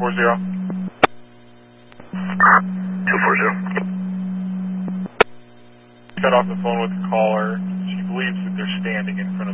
240. Got off the phone with the caller. She believes that they're standing in front of